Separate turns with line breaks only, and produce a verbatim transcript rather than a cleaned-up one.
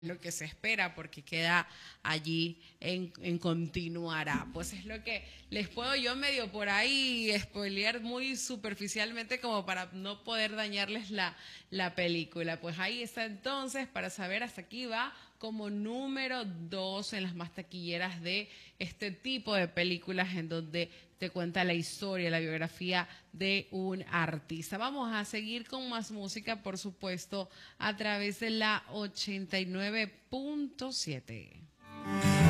lo que se espera porque queda allí en, en continuará. Pues es lo que les puedo yo medio por ahí spoilear muy superficialmente como para no poder dañarles la, la película. Pues ahí está entonces, para saber, hasta aquí va como número dos en las más taquilleras de este tipo de películas en donde te cuenta la historia, la biografía de un artista. Vamos a seguir con más música, por supuesto, a través de la ochenta y nueve punto siete.